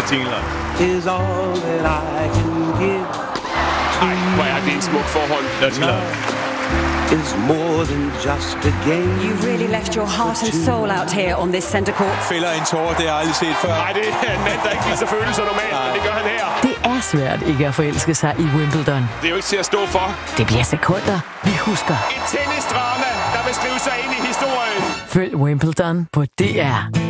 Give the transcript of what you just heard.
jingler. Is all that I can give. Ej, hvor er det en smuk forhold. Dirty Love. Is more than just a game. You really left your heart and soul out here on this center court. Fælder en tårer, det har jeg aldrig set før. Nej, det er en mand, der ikke viser følelser normalt, men det gør han her. Det er svært ikke at forelske sig i Wimbledon. Det er jo ikke til at stå for. Det bliver sekunder, vi husker. Et tennisdrama, der vil skrive sig ind i historien. Følg Wimbledon på DR.